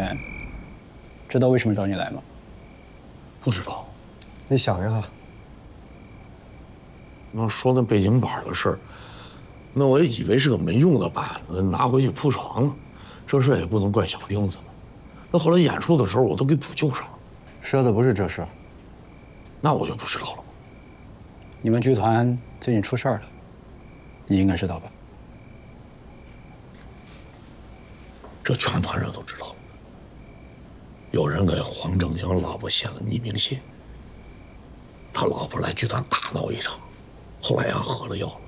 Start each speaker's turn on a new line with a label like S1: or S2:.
S1: 员，知道为什么找你来吗？
S2: 不知道。
S3: 你想一下，
S2: 那说那背景板的事儿，那我也以为是个没用的板子，拿回去铺床了。这事也不能怪小钉子了。那后来演出的时候，我都给补救上了。
S3: 说的不是这事儿。
S2: 那我就不知道了。
S1: 你们剧团最近出事儿了，你应该知道吧？
S2: 这全团人都知道了。有人给黄正江老婆写了匿名信，他老婆来剧团大闹一场，后来呀喝了药了。